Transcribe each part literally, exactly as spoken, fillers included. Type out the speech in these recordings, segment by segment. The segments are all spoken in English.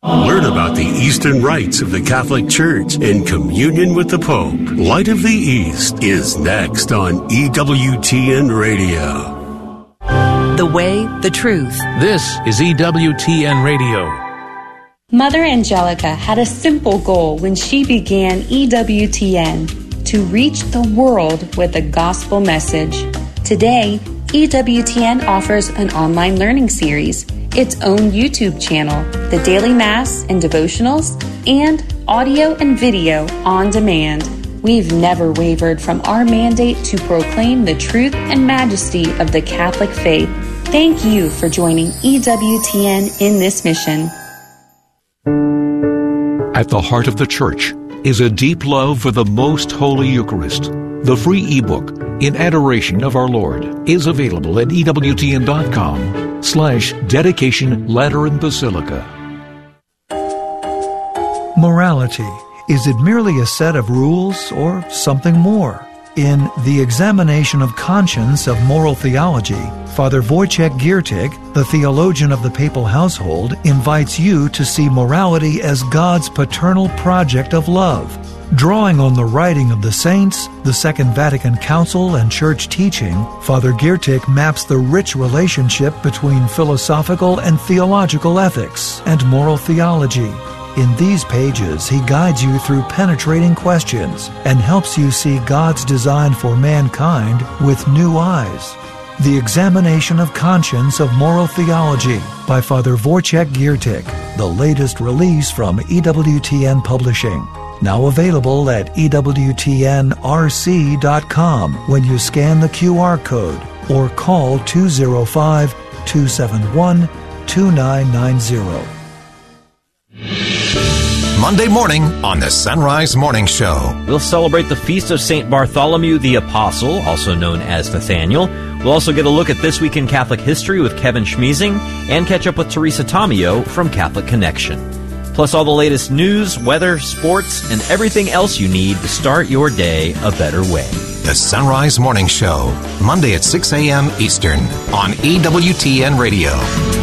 Learn about the Eastern rites of the Catholic Church in communion with the Pope. Light of the East is next on E W T N Radio. The way, the truth. This is E W T N Radio. Mother Angelica had a simple goal when she began E W T N, to reach the world with a gospel message. Today, E W T N offers an online learning series, its own YouTube channel, the daily Mass and devotionals, and audio and video on demand. We've never wavered from our mandate to proclaim the truth and majesty of the Catholic faith. Thank you for joining E W T N in this mission. At the heart of the Church is a deep love for the Most Holy Eucharist. The free ebook, In Adoration of Our Lord, is available at E W T N dot com slash dedication Lateran Basilica. Morality. Is it merely a set of rules or something more? In The Examination of Conscience of Moral Theology, Father Wojciech Giertych, the theologian of the papal household, invites you to see morality as God's paternal project of love. Drawing on the writing of the saints, the Second Vatican Council, and church teaching, Father Giertych maps the rich relationship between philosophical and theological ethics and moral theology. In these pages, he guides you through penetrating questions and helps you see God's design for mankind with new eyes. The Examination of Conscience of Moral Theology by Father Wojciech Giertych, the latest release from E W T N Publishing. Now available at E W T N R C dot com when you scan the Q R code or call two oh five, two seven one, two nine nine zero. Monday morning on the Sunrise Morning Show. We'll celebrate the feast of Saint Bartholomew the Apostle, also known as Nathaniel. We'll also get a look at This Week in Catholic History with Kevin Schmeezing and catch up with Teresa Tomeo from Catholic Connection. Plus all the latest news, weather, sports, and everything else you need to start your day a better way. The Sunrise Morning Show, Monday at six a.m. Eastern on E W T N Radio.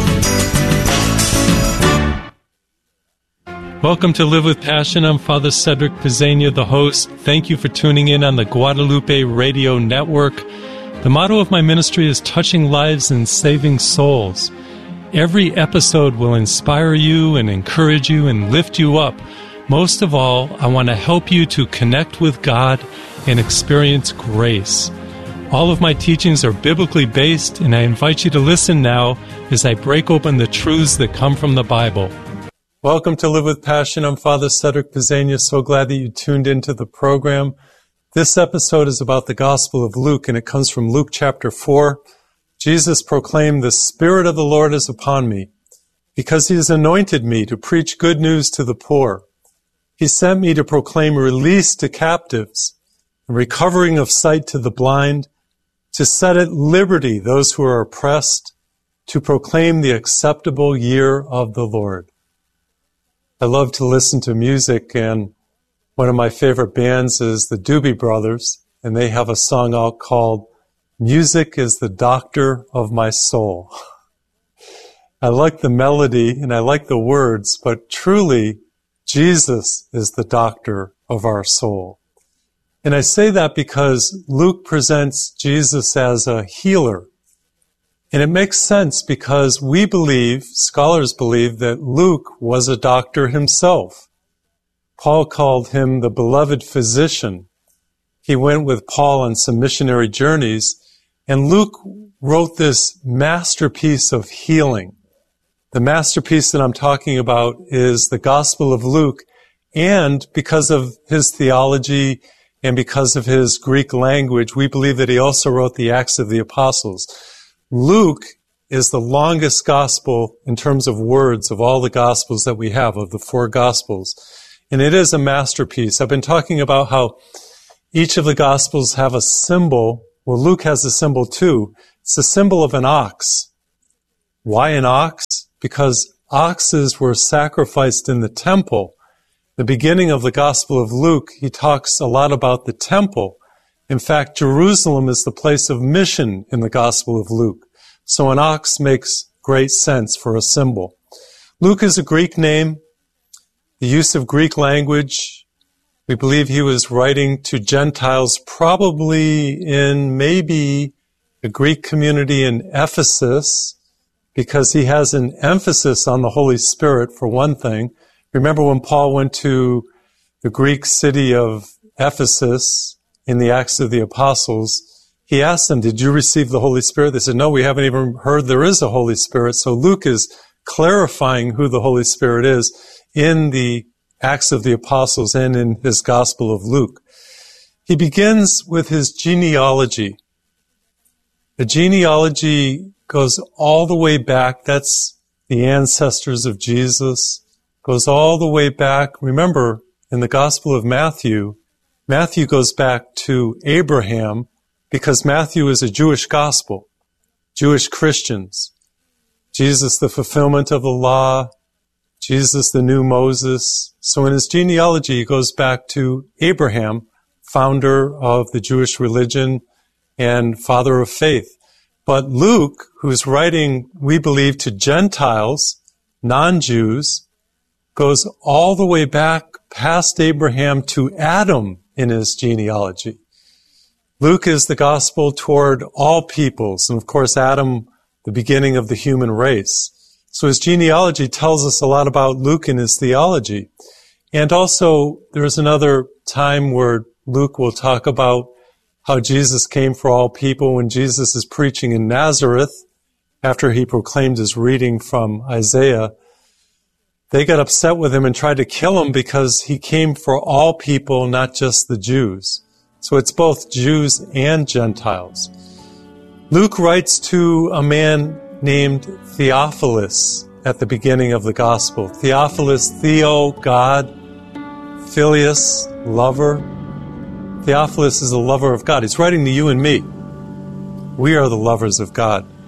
Welcome to Live with Passion. I'm Father Cedric Pizzania, the host. Thank you for tuning in on the Guadalupe Radio Network. The motto of my ministry is touching lives and saving souls. Every episode will inspire you and encourage you and lift you up. Most of all, I want to help you to connect with God and experience grace. All of my teachings are biblically based, and I invite you to listen now as I break open the truths that come from the Bible. Welcome to Live with Passion. I'm Father Cedric Pizzania. So glad that you tuned into the program. This episode is about the Gospel of Luke, and it comes from Luke chapter four. Jesus proclaimed, "The Spirit of the Lord is upon me, because He has anointed me to preach good news to the poor. He sent me to proclaim release to captives, and recovering of sight to the blind, to set at liberty those who are oppressed, to proclaim the acceptable year of the Lord." I love to listen to music, and one of my favorite bands is the Doobie Brothers, and they have a song out called "Music is the Doctor of My Soul." I like the melody and I like the words, but truly, Jesus is the doctor of our soul. And I say that because Luke presents Jesus as a healer. And it makes sense because we believe, scholars believe, that Luke was a doctor himself. Paul called him the beloved physician. He went with Paul on some missionary journeys, and Luke wrote this masterpiece of healing. The masterpiece that I'm talking about is the Gospel of Luke, and because of his theology and because of his Greek language, we believe that he also wrote the Acts of the Apostles. Luke is the longest gospel in terms of words of all the gospels that we have, of the four gospels. And it is a masterpiece. I've been talking about how each of the gospels have a symbol. Well, Luke has a symbol too. It's the symbol of an ox. Why an ox? Because oxes were sacrificed in the temple. The beginning of the Gospel of Luke, he talks a lot about the temple. In fact, Jerusalem is the place of mission in the Gospel of Luke. So an ox makes great sense for a symbol. Luke is a Greek name. the use of Greek language. We believe he was writing to Gentiles probably in maybe a Greek community in Ephesus, because he has an emphasis on the Holy Spirit, for one thing. Remember when Paul went to the Greek city of Ephesus in the Acts of the Apostles, he asked them, did you receive the Holy Spirit? They said, no, we haven't even heard there is a Holy Spirit. So Luke is clarifying who the Holy Spirit is in the Acts of the Apostles and in his Gospel of Luke. He begins with his genealogy. The genealogy goes all the way back. That's the ancestors of Jesus. Goes all the way back. Remember, in the Gospel of Matthew, Matthew goes back to Abraham because Matthew is a Jewish gospel, Jewish Christians. Jesus, the fulfillment of the law, Jesus, the new Moses. So in his genealogy, he goes back to Abraham, founder of the Jewish religion and father of faith. But Luke, who's writing, we believe, to Gentiles, non-Jews, goes all the way back past Abraham to Adam in his genealogy. Luke is the gospel toward all peoples, and of course Adam, the beginning of the human race. So his genealogy tells us a lot about Luke and his theology. And also, there's another time where Luke will talk about how Jesus came for all people when Jesus is preaching in Nazareth after he proclaimed his reading from Isaiah. They got upset with him and tried to kill him because he came for all people, not just the Jews. So it's both Jews and Gentiles. Luke writes to a man named Theophilus at the beginning of the Gospel. Theophilus, Theo, God, Phileus, lover. Theophilus is a lover of God. He's writing to you and me. We are the lovers of God.